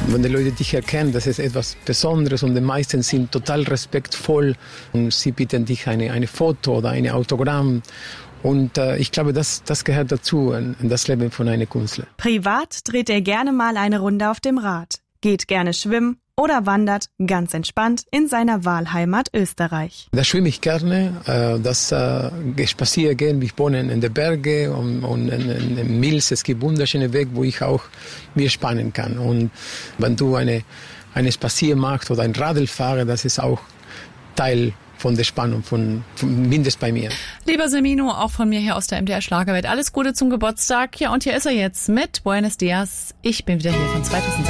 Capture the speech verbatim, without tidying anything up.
Wenn die Leute dich erkennen, das ist etwas Besonderes und die meisten sind total respektvoll und sie bitten dich eine, eine Foto oder ein Autogramm. Und äh, ich glaube, das, das gehört dazu, in, in das Leben von einem Künstler. Privat dreht er gerne mal eine Runde auf dem Rad, geht gerne schwimmen oder wandert ganz entspannt in seiner Wahlheimat Österreich. Da schwimme ich gerne, äh, das äh, ich spaziere gerne, ich wohne in den Bergen und, und in, in, in Mills, es gibt wunderschöne Wege, wo ich auch mir spannen kann. Und wenn du eine, eine Spazier machst oder ein Radl fahre, das ist auch Teil von der Spannung, von, von mindestens bei mir. Lieber Semino, auch von mir hier aus der M D R Schlagerwelt, alles Gute zum Geburtstag. Ja, und hier ist er jetzt mit Buenos Dias. Ich bin wieder hier von zweitausendsechs.